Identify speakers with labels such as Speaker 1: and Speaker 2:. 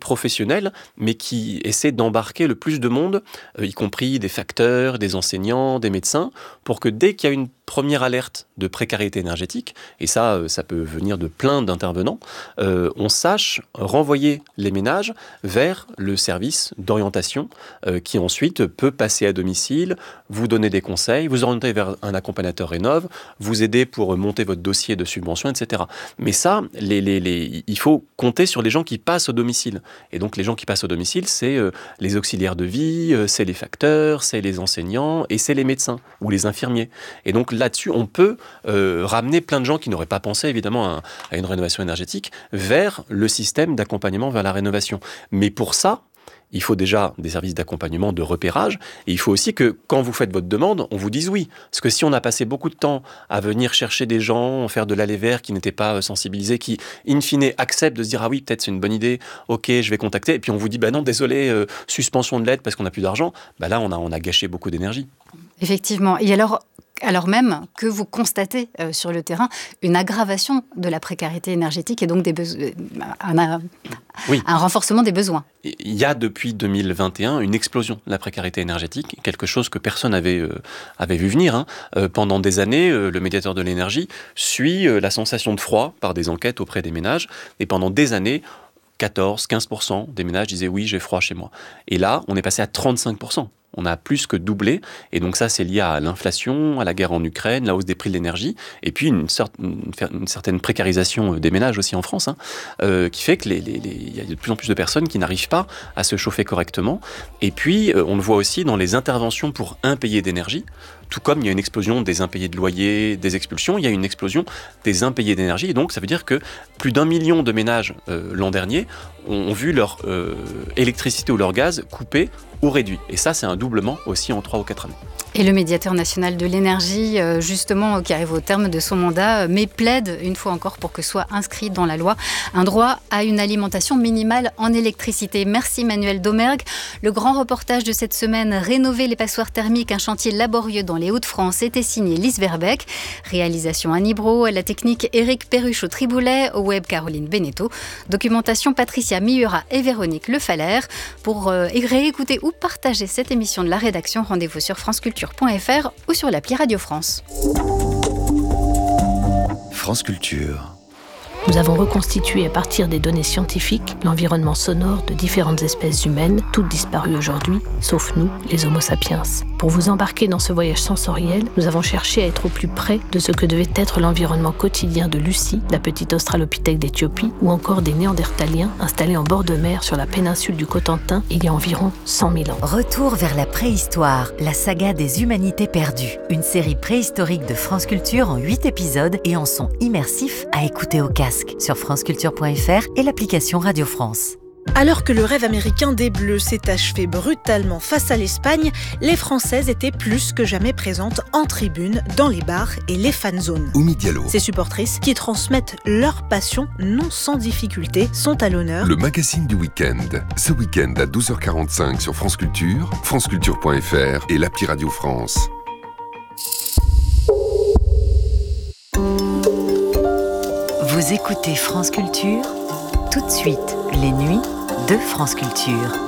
Speaker 1: professionnel, mais qui essaie d'embarquer le plus de monde, y compris des facteurs, des enseignants, des médecins, pour que dès qu'il y a une première alerte de précarité énergétique, et ça peut venir de plein d'intervenants, on sache renvoyer les ménages vers le service d'orientation qui ensuite peut passer à domicile, vous donner des conseils, vous orienter vers un accompagnateur Rénov', vous aider pour monter votre dossier de subvention, etc. Mais ça, il faut compter sur les gens qui passent au domicile. Et donc les gens qui passent au domicile, c'est les auxiliaires de vie, c'est les facteurs, c'est les enseignants et c'est les médecins ou les infirmiers. Et donc là-dessus, on peut ramener plein de gens qui n'auraient pas pensé évidemment à une rénovation énergétique vers le système d'accompagnement vers la rénovation. Mais pour ça, il faut déjà des services d'accompagnement, de repérage, et il faut aussi que quand vous faites votre demande, on vous dise oui. Parce que si on a passé beaucoup de temps à venir chercher des gens, faire de l'aller-vers qui n'étaient pas sensibilisés, qui, in fine, acceptent de se dire « Ah oui, peut-être c'est une bonne idée, ok, je vais contacter », et puis on vous dit « Bah non, désolé, suspension de l'aide parce qu'on n'a plus d'argent », bah là, on a gâché beaucoup d'énergie.
Speaker 2: Effectivement. Et alors même que vous constatez sur le terrain une aggravation de la précarité énergétique et donc un renforcement des besoins.
Speaker 1: Il y a depuis 2021 une explosion de la précarité énergétique, quelque chose que personne avait vu venir. Pendant des années, le médiateur de l'énergie suit la sensation de froid par des enquêtes auprès des ménages, et pendant des années, 14-15% des ménages disaient « oui, j'ai froid chez moi ». Et là, on est passé à 35%. On a plus que doublé, et donc ça c'est lié à l'inflation, à la guerre en Ukraine, la hausse des prix de l'énergie, et puis une certaine précarisation des ménages aussi en France, qui fait que il y a de plus en plus de personnes qui n'arrivent pas à se chauffer correctement. Et puis on le voit aussi dans les interventions pour impayés d'énergie. Tout comme il y a une explosion des impayés de loyer, des expulsions, il y a une explosion des impayés d'énergie. Et donc, ça veut dire que plus d'1 million de ménages l'an dernier ont vu leur électricité ou leur gaz coupé ou réduit. Et ça, c'est un doublement aussi en 3 ou 4 années.
Speaker 2: Et le médiateur national de l'énergie, justement, qui arrive au terme de son mandat, mais plaide une fois encore pour que soit inscrit dans la loi un droit à une alimentation minimale en électricité. Merci Manuel Domergue. Le grand reportage de cette semaine, Rénover les passoires thermiques, un chantier laborieux dans les Hauts-de-France, était signé Lise Verbeek. Réalisation Annie Brault, à la technique Éric Perruchot-Triboulet, au web Caroline Beneteau. Documentation Patricia Miura et Véronique Le Faller. Pour réécouter ou partager cette émission de la rédaction, rendez-vous sur franceculture.fr ou sur l'appli Radio France.
Speaker 3: France Culture.
Speaker 4: Nous avons reconstitué à partir des données scientifiques l'environnement sonore de différentes espèces humaines, toutes disparues aujourd'hui, sauf nous, les Homo sapiens. Pour vous embarquer dans ce voyage sensoriel, nous avons cherché à être au plus près de ce que devait être l'environnement quotidien de Lucie, la petite australopithèque d'Éthiopie, ou encore des Néandertaliens installés en bord de mer sur la péninsule du Cotentin il y a environ 100 000 ans.
Speaker 5: Retour vers la préhistoire, la saga des humanités perdues. Une série préhistorique de France Culture en 8 épisodes et en son immersif à écouter au casque sur franceculture.fr et l'application Radio France.
Speaker 6: Alors que le rêve américain des Bleus s'est achevé brutalement face à l'Espagne, les Françaises étaient plus que jamais présentes en tribune, dans les bars et les fan zones.
Speaker 3: Oumi Diallo.
Speaker 6: Ces supportrices, qui transmettent leur passion non sans difficulté, sont à l'honneur.
Speaker 3: Le magazine du week-end. Ce week-end à 12h45 sur France Culture, franceculture.fr et l'appli Radio France.
Speaker 5: Vous écoutez France Culture, tout de suite, les nuits de France Culture.